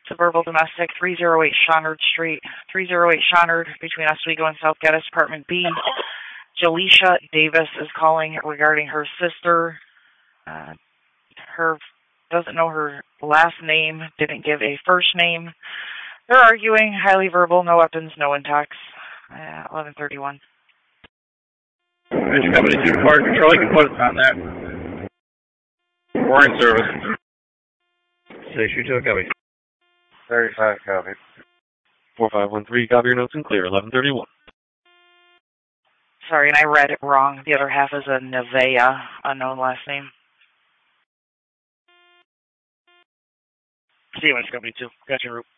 Suburban Domestic, 308 Shonard Street, 308 Shonard, between Oswego and South Geddes, Apartment B. Jaleisha Davis is calling regarding her sister. Her doesn't know her last name, didn't give a first name. They're arguing, highly verbal, no weapons, no intox. 11:31. Ridge Company 2 Fire Control, you can put us on that. We're in service. 632, copy. 35, copy. 4513, copy your notes and clear, 11:31. Sorry, and I read it wrong. The other half is a Nevea, unknown last name. Ridge Company 2, got your route.